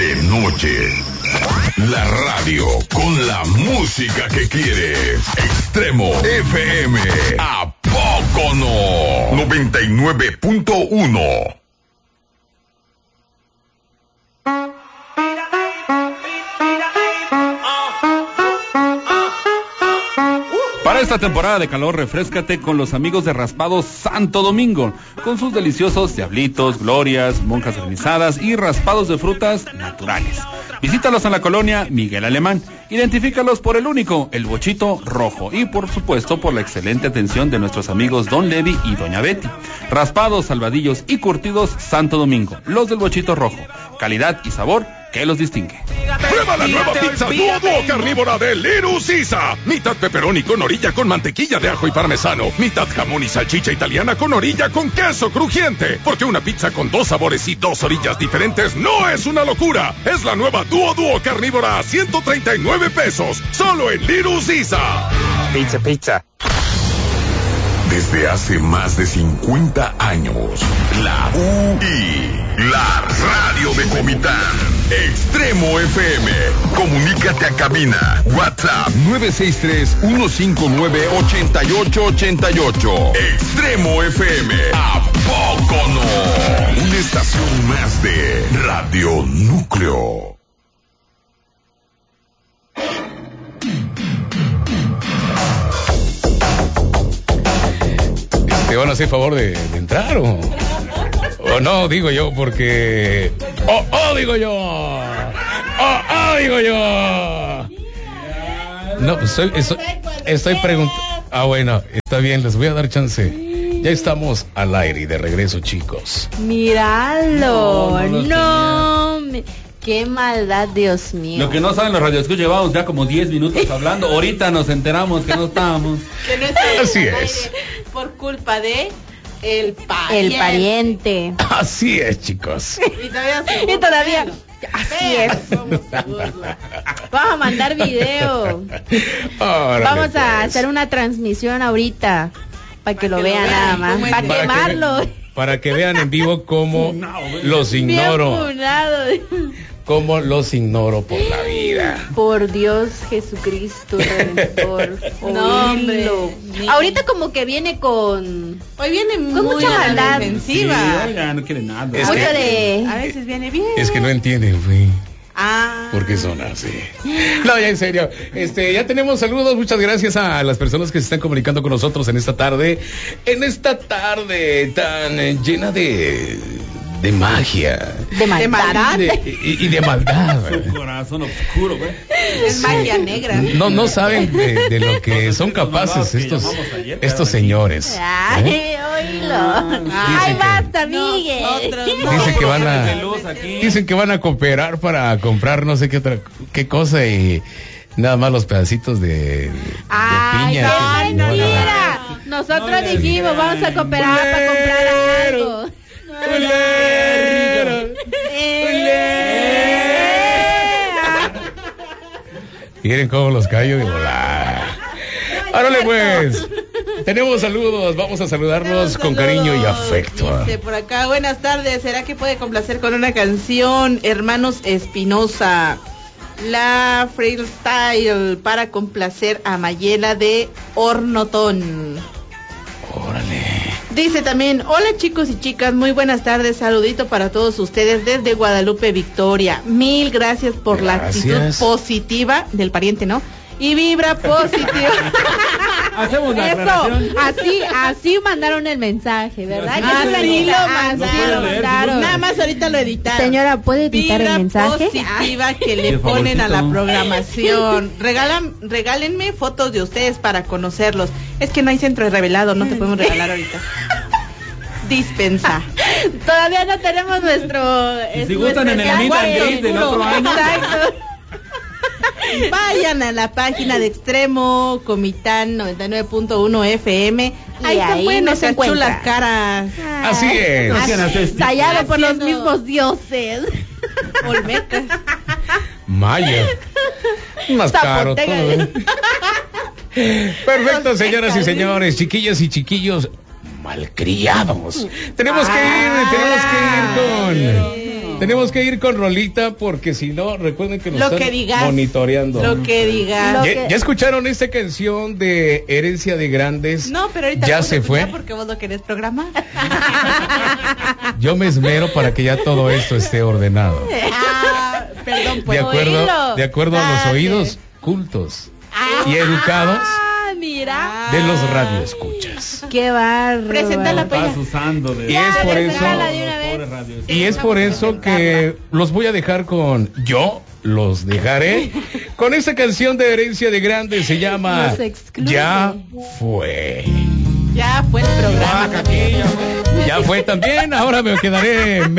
de noche. La radio con la música que quieres. Extremo FM. ¿A poco no? 99.1. Para esta temporada de calor, refréscate con los amigos de Raspados Santo Domingo, con sus deliciosos diablitos, glorias, monjas granizadas y raspados de frutas naturales. Visítalos en la colonia Miguel Alemán. Identifícalos por el único, el Bochito Rojo, y por supuesto por la excelente atención de nuestros amigos Don Levi y Doña Betty. Raspados, salvadillos y curtidos Santo Domingo, los del Bochito Rojo. Calidad y sabor que los distingue. Prueba la nueva pizza Duo carnívora de Little Caesar. Mitad pepperoni con orilla con mantequilla de ajo y parmesano. Mitad jamón y salchicha italiana con orilla con queso crujiente. Porque una pizza con 2 sabores y 2 orillas diferentes no es una locura. Es la nueva Duo carnívora a 139 pesos. Solo en Little Caesar. Pizza. Desde hace más de 50 años, la UI, la radio de Comitán, Extremo FM. Comunícate a cabina. WhatsApp 963-159-8888. Extremo FM. ¿A poco no? Una estación más de Radio Núcleo. ¿Te van a hacer favor de entrar o no? Digo yo, porque... digo yo. Digo yo. No, pues estoy preguntando... bueno, está bien, les voy a dar chance. Ya estamos al aire y de regreso, chicos. Míralo. Qué maldad, Dios mío. Lo que no saben los radioescuchas, llevamos ya como 10 minutos hablando. Ahorita nos enteramos que no estábamos. Que no estábamos. Así es. Por culpa de el pariente. Así es, chicos. Y todavía. Así es. Vamos a mandar video. Vamos a hacer una transmisión ahorita para que lo vean nada más. Para quemarlo. Para que vean en vivo cómo los ignoro. Cómo los ignoro por la vida. Por Dios Jesucristo Redentor. No, hombre. Ahorita como que viene con... Hoy viene con mucha maldad. Defensiva. Sí, ya no quiere nada. A veces viene bien. Es que no entienden, güey. ¿Por qué son así? No, ya en serio. Ya tenemos saludos. Muchas gracias a las personas que se están comunicando con nosotros en esta tarde. En esta tarde tan llena de magia. De maldad. Y de maldad. Su corazón oscuro, güey. Es magia negra. No saben de lo que son capaces estos señores. Ay, oílo. Ay, basta, Miguel. Dicen que van a cooperar para comprar no sé qué cosa y nada más los pedacitos de piña. ¡Ay, mentira! Nosotros dijimos, vamos a cooperar para comprar algo. Miren cómo los callo de volar. Árale pues. Tenemos saludos, vamos a saludarlos con cariño y afecto. Por acá, buenas tardes. ¿Será que puede complacer con una canción? Hermanos Espinosa, la freestyle para complacer a Mayela de Hornotón. Órale. Dice también, hola chicos y chicas, muy buenas tardes, saludito para todos ustedes desde Guadalupe, Victoria. Mil gracias por la actitud positiva del pariente, ¿no? Y vibra positiva. Hacemos la aclaración. Así mandaron el mensaje, ¿verdad? Así lo mandaron. Nada más ahorita lo editaron. Señora, ¿puede editar el mensaje? Positiva que le ponen a la programación. Regálenme fotos de ustedes para conocerlos. Es que no hay centro de revelado, no te podemos regalar ahorita. Dispensa. Todavía no tenemos nuestro... Si gustan en el meet and greet del otro año. Exacto. Vayan a la página de Extremo Comitán 99.1 FM. Ahí pueden nuestras chulas caras. Así es. Tallado por los mismos dioses. Olmeca. Maya. Más caro todo. Perfecto, señoras y señores, chiquillas y chiquillos malcriados. Tenemos que ir Tenemos que ir con rolita porque si no, recuerden que nos Lo están que digas. monitoreando. Lo que digas. ¿Ya escucharon esta canción de Herencia de Grandes? No, pero ahorita ya vamos se a escuchar fue. porque vos lo querés programar. Yo me esmero para que ya todo esto esté ordenado. Perdón, pues. De acuerdo a los oídos cultos y educados Mira. de los radioescuchas. Qué bárbaro. Preséntala, pues. Estás usando de... Y es por eso, preséntala de una vez. Pobre radio. y es por eso que los voy a dejar con los dejaré con esta canción de Herencia de Grandes, se llama Nos excluye. Ya fue. Ya fue el programa. Ya fue también, ahora me quedaré